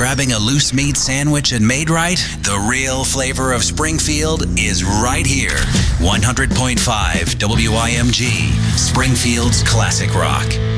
grabbing a loose meat sandwich and made right? The real flavor of Springfield is right here. 100.5 WIMG, Springfield's classic rock.